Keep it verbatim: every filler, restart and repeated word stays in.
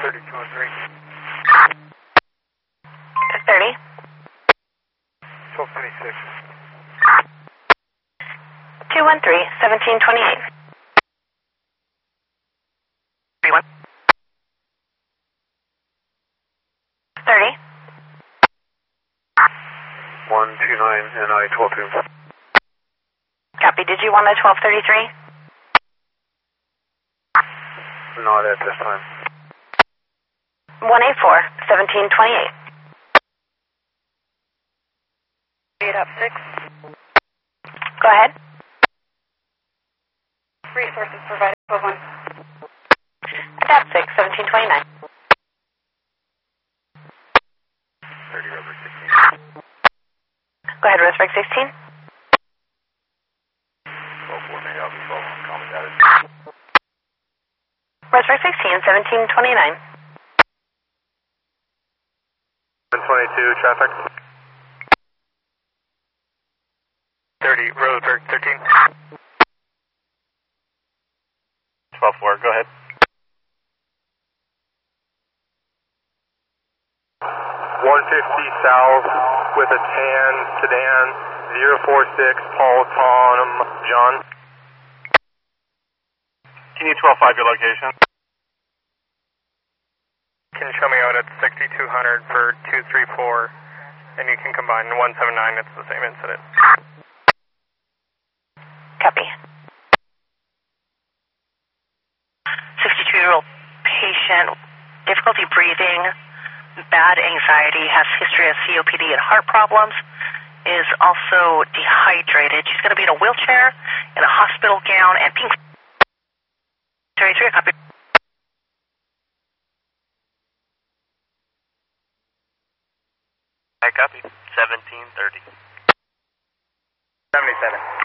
thirty-two and three. thirty. twelve twenty-six. two one three, seventeen twenty-eight. three one. thirty. one two nine N I twelve two. Copy. Did you want a twelve thirty-three? Not at this time. one eight four, seventeen twenty-eight. eight up six. Go ahead. Resources provided, twelve one. Adapt six, seventeen twenty-nine. thirty over sixteen. Go ahead, Roseburg sixteen. twelve four, may I be twelve, common data. Roseburg sixteen, seventeen twenty-nine. one twenty-two, traffic. thirty, Roseburg thirteen. twelve four, go ahead. one fifty south with a tan sedan, zero four six, Paul Tom John. Can you twelve five your location? Can you show me out at sixty-two hundred for two three four, and you can combine one seven nine, it's the same incident. Copy. sixty-two-year-old patient, difficulty breathing, bad anxiety, has history of C O P D and heart problems, is also dehydrated. She's going to be in a wheelchair, in a hospital gown, and pink. thirty-three, copy. I copy. seventeen thirty. seventy-seven.